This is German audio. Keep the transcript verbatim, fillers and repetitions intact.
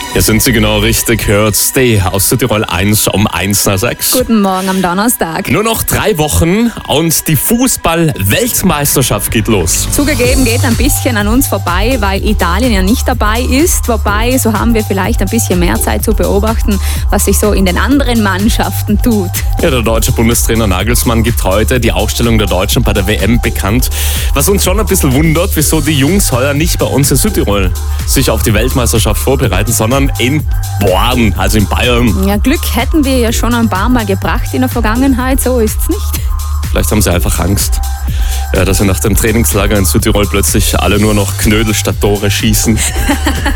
Hier sind Sie genau richtig, hört Stay aus Südtirol eins um eins nach sechs. Guten Morgen am Donnerstag. Nur noch drei Wochen und die Fußball-Weltmeisterschaft geht los. Zugegeben, geht ein bisschen an uns vorbei, weil Italien ja nicht dabei ist. Wobei, so haben wir vielleicht ein bisschen mehr Zeit zu beobachten, was sich so in den anderen Mannschaften tut. Ja, der deutsche Bundestrainer Nagelsmann gibt heute die Aufstellung der Deutschen bei der W M bekannt. Was uns schon ein bisschen wundert, wieso die Jungs heuer nicht bei uns in Südtirol sich auf die Weltmeisterschaft vorbereiten, sondern in Born, also in Bayern. Ja, Glück hätten wir ja schon ein paar Mal gebracht in der Vergangenheit, so ist's nicht. Vielleicht haben sie einfach Angst, ja, dass sie nach dem Trainingslager in Südtirol plötzlich alle nur noch Knödel statt Tore schießen.